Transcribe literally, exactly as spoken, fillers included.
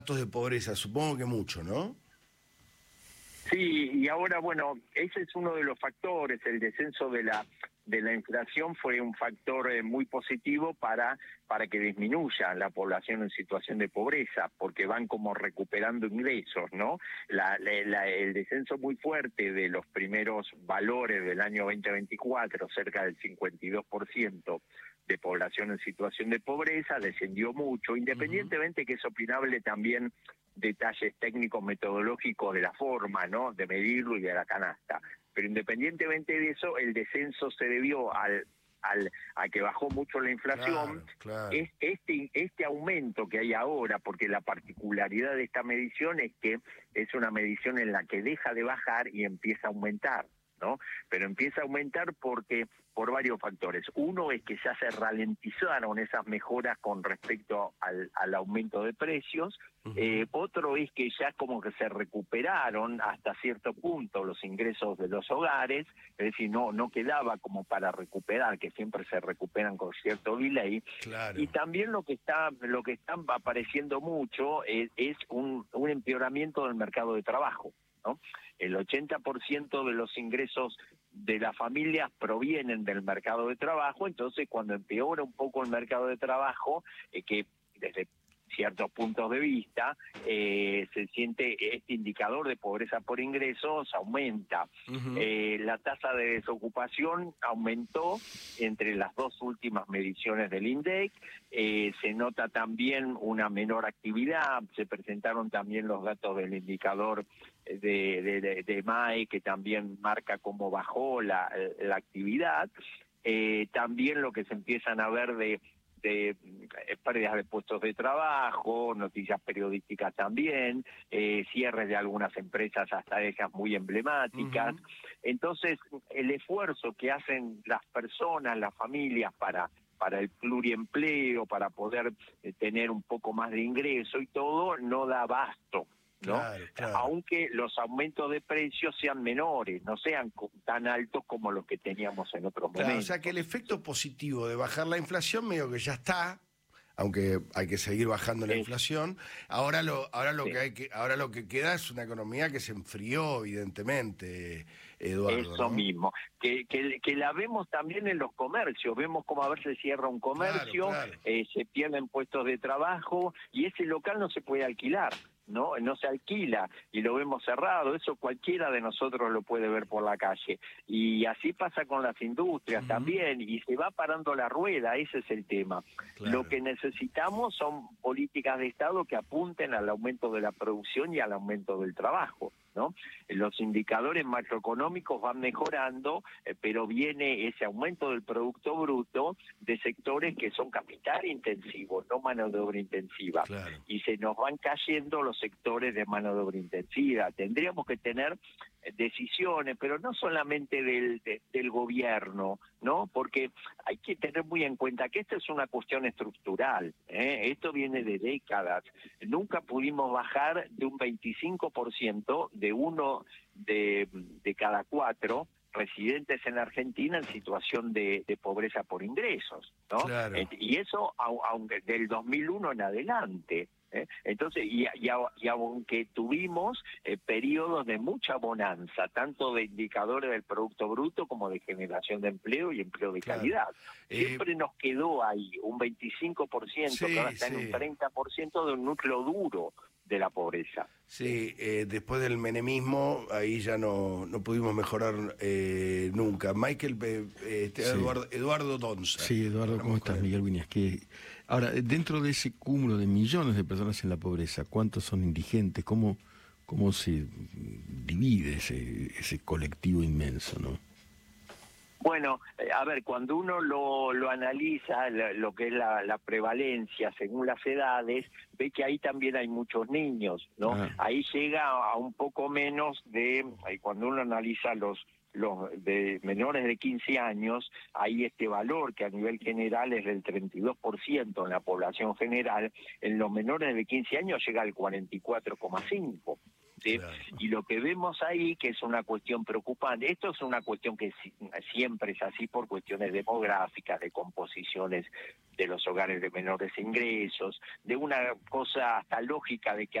de pobreza, supongo que mucho, ¿no? Sí, y ahora, bueno, ese es uno de los factores, el descenso de la de la inflación fue un factor eh, muy positivo para para que disminuya la población en situación de pobreza, porque van como recuperando ingresos, ¿no? La, la, la, el descenso muy fuerte de los primeros valores del año veinte veinticuatro, cerca del cincuenta y dos por ciento de población en situación de pobreza, descendió mucho, independientemente uh-huh. que es opinable también detalles técnicos metodológicos de la forma, ¿no?, de medirlo y de la canasta. Pero independientemente de eso, el descenso se debió al, al a que bajó mucho la inflación. Claro, claro. Es, este, este aumento que hay ahora, porque la particularidad de esta medición es que es una medición en la que deja de bajar y empieza a aumentar, ¿no? Pero empieza a aumentar porque por varios factores. Uno es que ya se ralentizaron esas mejoras con respecto al, al aumento de precios. Uh-huh. Eh, otro es que ya como que se recuperaron hasta cierto punto los ingresos de los hogares, es decir, no no quedaba como para recuperar, que siempre se recuperan con cierto delay. Claro. Y también lo que está lo que está apareciendo mucho es, es un, un empeoramiento del mercado de trabajo, ¿no? El ochenta por ciento de los ingresos de las familias provienen del mercado de trabajo, entonces cuando empeora un poco el mercado de trabajo, eh, que desde ciertos puntos de vista, eh, se siente este indicador de pobreza por ingresos aumenta. Uh-huh. Eh, la tasa de desocupación aumentó entre las dos últimas mediciones del INDEC, eh, se nota también una menor actividad, se presentaron también los datos del indicador de, de, de, de M A E, que también marca cómo bajó la, la actividad, eh, también lo que se empiezan a ver de de pérdidas de puestos de trabajo, noticias periodísticas también, eh, cierres de algunas empresas hasta ellas muy emblemáticas. Uh-huh. Entonces, el esfuerzo que hacen las personas, las familias para para el pluriempleo, para poder eh, tener un poco más de ingreso y todo, no da abasto, ¿no? Claro, claro. Aunque los aumentos de precios sean menores, no sean tan altos como los que teníamos en otros claro, momentos. O sea que el efecto positivo de bajar la inflación medio que ya está, aunque hay que seguir bajando la sí. inflación. Ahora lo, ahora lo sí. que hay que, ahora lo que queda es una economía que se enfrió, evidentemente, Eduardo. Eso ¿no? mismo, que, que, que la vemos también en los comercios, vemos como a ver se cierra un comercio, claro, claro. Eh, se pierden puestos de trabajo y ese local no se puede alquilar. no no se alquila y lo vemos cerrado, eso cualquiera de nosotros lo puede ver por la calle. Y así pasa con las industrias uh-huh. también, y se va parando la rueda, ese es el tema. Claro. Lo que necesitamos son políticas de Estado que apunten al aumento de la producción y al aumento del trabajo, ¿no? Los indicadores macroeconómicos van mejorando, eh, pero viene ese aumento del Producto Bruto de sectores que son capital intensivos, no mano de obra intensiva. Claro. Y se nos van cayendo los sectores de mano de obra intensiva. Tendríamos que tener decisiones, pero no solamente del, de, del gobierno, ¿no? Porque hay que tener muy en cuenta que esta es una cuestión estructural, ¿eh? Esto viene de décadas. Nunca pudimos bajar de un veinticinco por ciento de uno de, de cada cuatro residentes en Argentina en situación de, de pobreza por ingresos, ¿no? Claro. Y eso aunque del dos mil uno en adelante. ¿Eh? Entonces, y, y, y aunque tuvimos eh, periodos de mucha bonanza, tanto de indicadores del Producto Bruto como de generación de empleo y empleo de claro. calidad, Eh, siempre nos quedó ahí un veinticinco por ciento, sí, que ahora está sí. en un treinta por ciento de un núcleo duro de la pobreza. Sí, eh, después del menemismo, ahí ya no, no pudimos mejorar eh, nunca. Michael, eh, este, sí. Eduardo, Eduardo Donza. Sí, Eduardo, ¿cómo estás? Miguel Viñas. Que ahora, dentro de ese cúmulo de millones de personas en la pobreza, ¿cuántos son indigentes? ¿Cómo, cómo se divide ese, ese colectivo inmenso, no? Bueno, a ver, cuando uno lo, lo analiza, lo que es la, la prevalencia según las edades, ve que ahí también hay muchos niños, ¿no? Ah. Ahí llega a un poco menos de, cuando uno analiza los los de menores de quince años, hay este valor que a nivel general es del treinta y dos por ciento en la población general, en los menores de quince años llega al cuarenta y cuatro coma cinco por ciento. ¿sí? Claro. Y lo que vemos ahí, que es una cuestión preocupante, esto es una cuestión que si, siempre es así por cuestiones demográficas, de composiciones de los hogares de menores ingresos, de una cosa hasta lógica de que